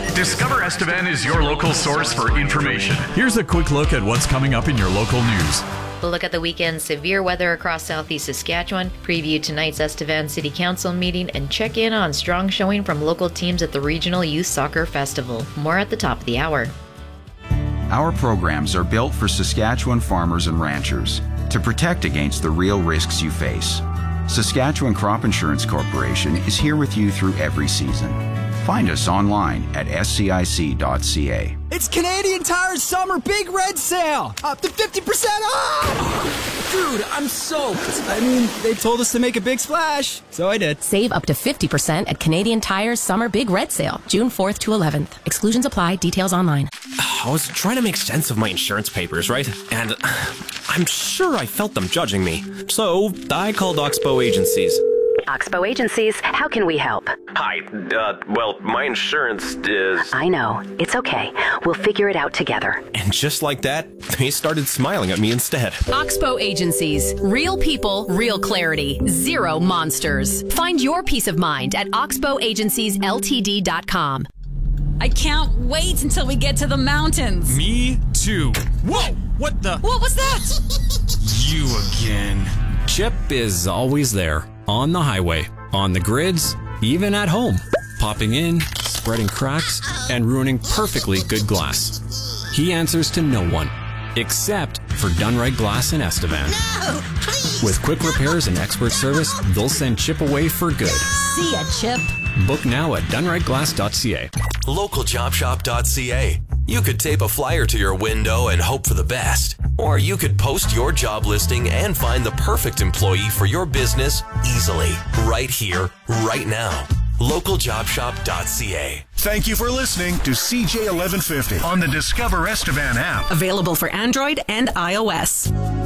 Discover Estevan is your local source for information. Here's a quick look at what's coming up in your local news. We'll look at the weekend's severe weather across southeast Saskatchewan, preview tonight's Estevan City Council meeting, and check in on strong showing from local teams at the Regional Youth Soccer Festival. More at the top of the hour. Our programs are built for Saskatchewan farmers and ranchers to protect against the real risks you face. Saskatchewan Crop Insurance Corporation is here with you through every season. Find us online at scic.ca. It's Canadian Tire's summer big red sale! Up to 50% off! Dude, I'm soaked. I mean, they told us to make a big splash, so I did. Save up to 50% at Canadian Tire's summer big red sale, June 4th to 11th. Exclusions apply. Details online. I was trying to make sense of my insurance papers, right? And I'm sure I felt them judging me. So I called Oxbow Agencies. Oxbow Agencies, how can we help? Hi, well, my insurance is... I know. It's okay. We'll figure it out together. And just like that, they started smiling at me instead. Oxbow Agencies. Real people, real clarity. Zero monsters. Find your peace of mind at oxbowagenciesltd.com. I can't wait until we get to the mountains. Me too. Whoa! What the? What was that? You again. Chip is always there. On the highway, on the grids, even at home. Popping in, spreading cracks, and ruining perfectly good glass. He answers to no one, except for Dunright Glass in Estevan. No, please. With quick repairs and expert service, they'll send Chip away for good. See ya, Chip. Book now at dunrightglass.ca. Localjobshop.ca. You could tape a flyer to your window and hope for the best. Or you could post your job listing and find the perfect employee for your business easily, right here, right now. Localjobshop.ca. Thank you for listening to CJ 1150 on the Discover Estevan app. Available for Android and iOS.